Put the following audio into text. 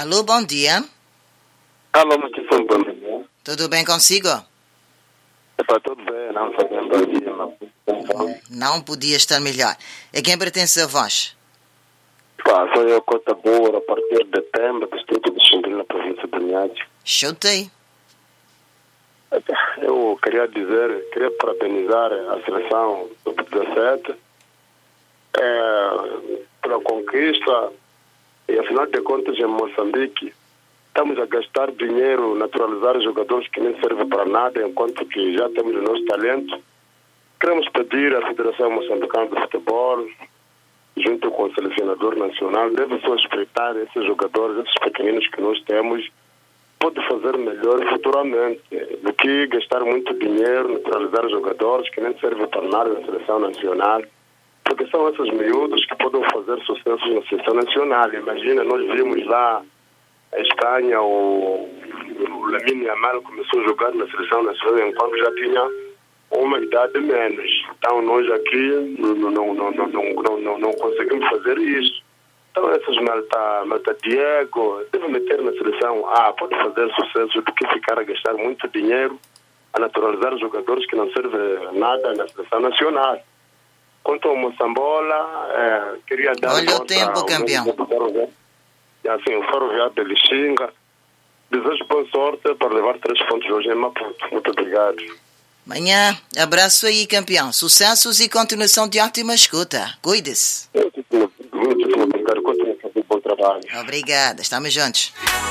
Alô, bom dia. Alô, muitíssimo bom dia. Tudo bem consigo? Está tudo bem, não sabendo a dia, Não podia estar melhor. A quem pertence a voz? Sou eu, Cota Boa, a partir de Temba, distrito de Xinguil, na província de Niade. Chutei. Eu queria parabenizar a seleção sub-17 pela conquista e, afinal de contas, em Moçambique, estamos a gastar dinheiro, naturalizar jogadores que nem servem para nada, enquanto que já temos o nosso talento. Queremos pedir à Federação Moçambicana de Futebol, junto com o selecionador nacional, deve só respeitar esses jogadores, esses pequeninos que nós temos, pode fazer melhor futuramente do que gastar muito dinheiro, naturalizar jogadores que nem servem para nada na seleção nacional, porque são esses miúdos que podem fazer sucesso na seleção nacional. Imagina, nós vimos lá a Espanha, o Lamine Yamal começou a jogar na seleção nacional enquanto já tinha uma idade menos. Então nós aqui não conseguimos fazer isso. Então esses Malta Diego devem meter na seleção pode fazer sucesso do que ficar a gastar muito dinheiro a naturalizar jogadores que não servem nada na seleção nacional. Quanto ao Moçambola, queria dar Olha o tempo, campeão. Assim, o Ferroviário de Lixinga. Desejo boa sorte para levar 3 pontos hoje em Maputo. Muito obrigado. Amanhã, abraço aí, campeão. Sucessos e continuação de ótima escuta. Cuide-se. Muito obrigado. Continuação de bom trabalho. Obrigada. Estamos juntos.